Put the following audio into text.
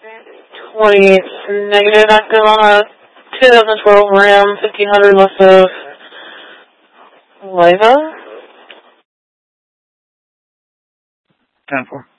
28 negative, active on a 2012 Ram 1500 left of Liva. 10-4.